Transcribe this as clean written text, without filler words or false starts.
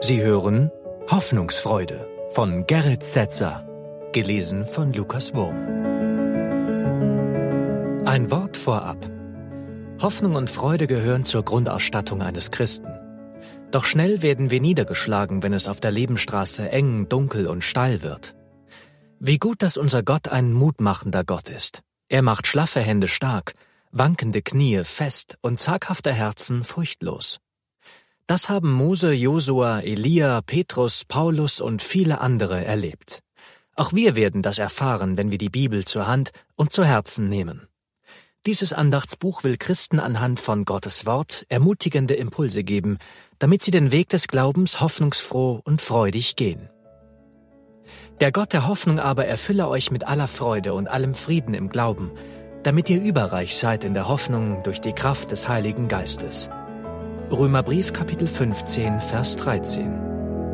Sie hören Hoffnungsfreude von Gerrit Setzer, gelesen von Lukas Wurm. Ein Wort vorab. Hoffnung und Freude gehören zur Grundausstattung eines Christen. Doch schnell werden wir niedergeschlagen, wenn es auf der Lebensstraße eng, dunkel und steil wird. Wie gut, dass unser Gott ein mutmachender Gott ist. Er macht schlaffe Hände stark, wankende Knie fest und zaghafte Herzen furchtlos. Das haben Mose, Josua, Elia, Petrus, Paulus und viele andere erlebt. Auch wir werden das erfahren, wenn wir die Bibel zur Hand und zu Herzen nehmen. Dieses Andachtsbuch will Christen anhand von Gottes Wort ermutigende Impulse geben, damit sie den Weg des Glaubens hoffnungsfroh und freudig gehen. Der Gott der Hoffnung aber erfülle euch mit aller Freude und allem Frieden im Glauben, damit ihr überreich seid in der Hoffnung durch die Kraft des Heiligen Geistes. Römerbrief Kapitel 15, Vers 13.